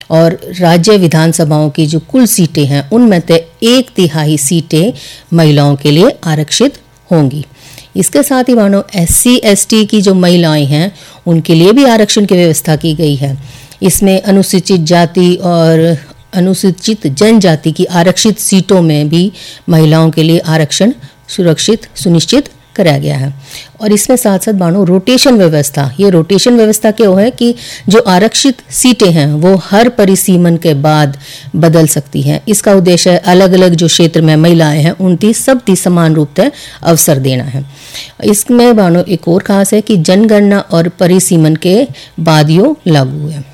और राज्य विधानसभाओं की जो कुल सीटें हैं उनमें से 1/3 सीटें महिलाओं के लिए आरक्षित होंगी। इसके साथ ही मानो SC/ST की जो महिलाएं हैं उनके लिए भी आरक्षण की व्यवस्था की गई है। इसमें अनुसूचित जाति और अनुसूचित जनजाति की आरक्षित सीटों में भी महिलाओं के लिए आरक्षण सुनिश्चित कराया गया है। और इसमें साथ साथ मानो रोटेशन व्यवस्था, ये रोटेशन व्यवस्था क्या है कि जो आरक्षित सीटें हैं वो हर परिसीमन के बाद बदल सकती हैं। इसका उद्देश्य अलग अलग जो क्षेत्र में महिलाएं हैं उनकी सबकी समान रूप से अवसर देना है। इसमें मानो एक और खास है कि जनगणना और परिसीमन के बाद यो लागू है।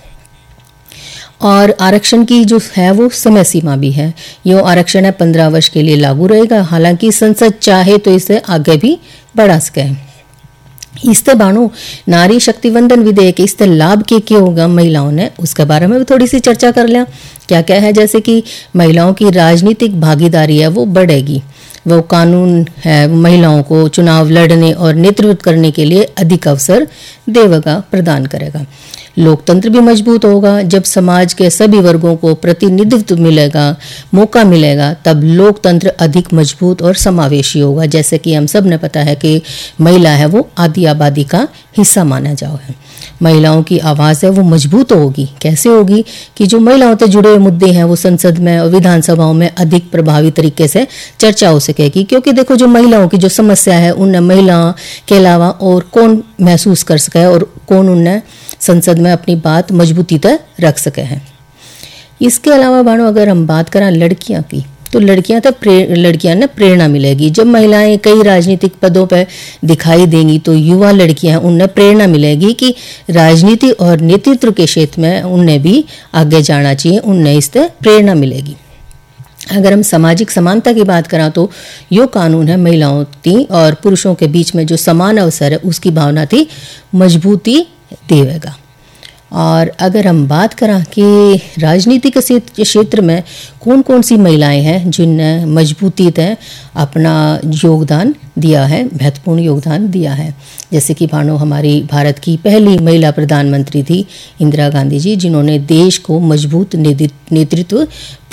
और आरक्षण की जो है वो समय सीमा भी है। ये आरक्षण है 15 वर्ष के लिए लागू रहेगा। हालांकि संसद चाहे तो इसे आगे भी बढ़ा सके। इससे बानो नारी शक्ति वंदन विधेयक इससे लाभ के होगा महिलाओं ने, उसके बारे में भी थोड़ी सी चर्चा कर लिया। क्या क्या है, जैसे कि महिलाओं की राजनीतिक भागीदारी है वो बढ़ेगी। वो कानून है महिलाओं को चुनाव लड़ने और नेतृत्व करने के लिए अधिक अवसर देगा, प्रदान करेगा। लोकतंत्र भी मजबूत होगा। जब समाज के सभी वर्गों को प्रतिनिधित्व मिलेगा, मौका मिलेगा, तब लोकतंत्र अधिक मजबूत और समावेशी होगा। जैसे कि हम सब ने पता है कि महिला है वो आधी आबादी का हिस्सा माना जाओ है। महिलाओं की आवाज़ है वो मजबूत होगी। कैसे होगी कि जो महिलाओं से जुड़े हुए मुद्दे हैं वो संसद में और विधानसभाओं में अधिक प्रभावी तरीके से चर्चा हो सकेगी। क्योंकि देखो जो महिलाओं की जो समस्या है उन महिलाओं के अलावा और कौन महसूस कर सके और कौन उन्हें संसद में अपनी बात मजबूती तक रख सके हैं। इसके अलावा बानो अगर हम बात करें लड़कियां की, तो लड़कियां ने प्रेरणा मिलेगी। जब महिलाएं कई राजनीतिक पदों पर दिखाई देंगी तो युवा लड़कियां उन्हें प्रेरणा मिलेगी कि राजनीति और नेतृत्व के क्षेत्र में उन्हें भी आगे जाना चाहिए, उन्हें इससे प्रेरणा मिलेगी। अगर हम सामाजिक समानता की बात करें तो यो कानून है महिलाओं की और पुरुषों के बीच में जो समान अवसर है उसकी भावना थी मजबूती देगा। और अगर हम बात करें कि राजनीति के क्षेत्र में कौन कौन सी महिलाएं हैं जिनने मजबूती तय अपना योगदान दिया है, महत्वपूर्ण योगदान दिया है, जैसे कि भानो हमारी भारत की पहली महिला प्रधानमंत्री थी इंदिरा गांधी जी, जिन्होंने देश को मजबूत नेतृत्व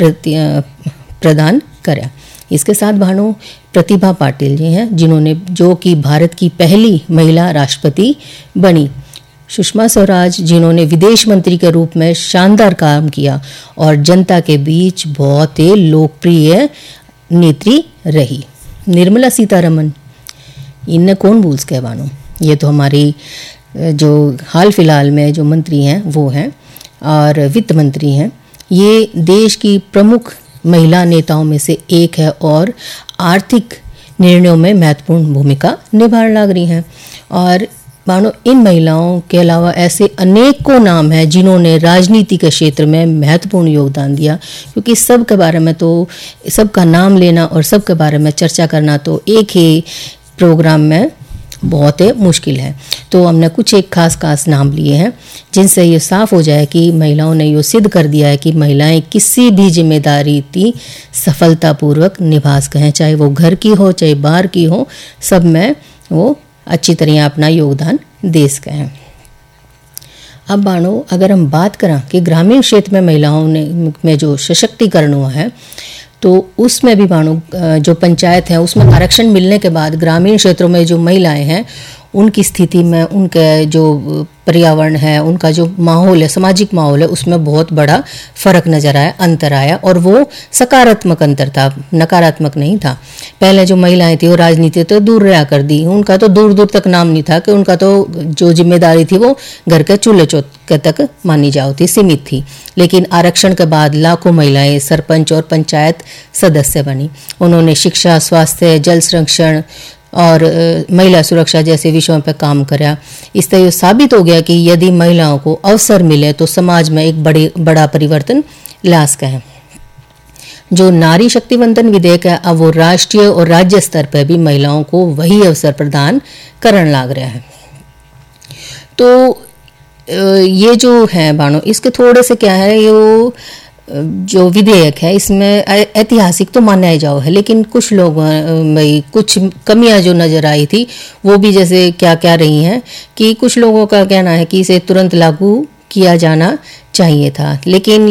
प्रदान करा। इसके साथ भानो प्रतिभा पाटिल जी हैं जिन्होंने जो कि भारत की पहली महिला राष्ट्रपति बनी। सुषमा स्वराज जिन्होंने विदेश मंत्री के रूप में शानदार काम किया और जनता के बीच बहुत ही लोकप्रिय नेत्री रही। निर्मला सीतारमन, इन्हें कौन भूल सके बानो, ये तो हमारी जो हाल फिलहाल में जो मंत्री हैं वो हैं और वित्त मंत्री हैं। ये देश की प्रमुख महिला नेताओं में से एक है और आर्थिक निर्णयों में महत्वपूर्ण भूमिका निभाने लग रही हैं। और मानो इन महिलाओं के अलावा ऐसे अनेकों नाम हैं जिन्होंने राजनीति के क्षेत्र में महत्वपूर्ण योगदान दिया। क्योंकि सब के बारे में तो सबका नाम लेना और सब के बारे में चर्चा करना तो एक ही प्रोग्राम में बहुत ही मुश्किल है। तो हमने कुछ एक खास नाम लिए हैं जिनसे ये साफ हो जाए कि महिलाओं ने ये सिद्ध कर दिया है कि महिलाएं किसी भी जिम्मेदारी की सफलतापूर्वक निभा सकें, हैं चाहे वो घर की हो चाहे बाहर की हो, सब में वो अच्छी तरह अपना योगदान दे सके हैं। अब बानो अगर हम बात करें कि ग्रामीण क्षेत्र में महिलाओं में जो सशक्तिकरण हुआ है तो उसमें भी बानो जो पंचायत है उसमें आरक्षण मिलने के बाद ग्रामीण क्षेत्रों में जो महिलाएं हैं उनकी स्थिति में, उनके जो पर्यावरण है, उनका जो माहौल है, सामाजिक माहौल है, उसमें बहुत बड़ा फर्क नजर आया, अंतर आया। और वो सकारात्मक अंतर था, नकारात्मक नहीं था। पहले जो महिलाएं थी वो राजनीति तो दूर रहा कर दी, उनका तो दूर दूर तक नाम नहीं था कि उनका तो जो जिम्मेदारी थी वो घर के चूल्हे चौके तक मानी जाओ थी, सीमित थी। लेकिन आरक्षण के बाद लाखों महिलाएं सरपंच और पंचायत सदस्य बनी। उन्होंने शिक्षा, स्वास्थ्य, जल संरक्षण और महिला सुरक्षा जैसे विषयों पर काम करा। इससे यह साबित हो गया कि यदि महिलाओं को अवसर मिले तो समाज में एक बड़ा परिवर्तन ला सकते हैं। जो नारी शक्ति वंदन विधेयक है अब वो राष्ट्रीय और राज्य स्तर पर भी महिलाओं को वही अवसर प्रदान करने लग रहा है। तो ये जो है बानो इसके थोड़े से क्या है, ये जो विधेयक है इसमें ऐतिहासिक तो माना ही जाओ है, लेकिन कुछ लोग भाई कुछ कमियां जो नजर आई थी वो भी जैसे क्या क्या रही हैं कि कुछ लोगों का कहना है कि इसे तुरंत लागू किया जाना चाहिए था। लेकिन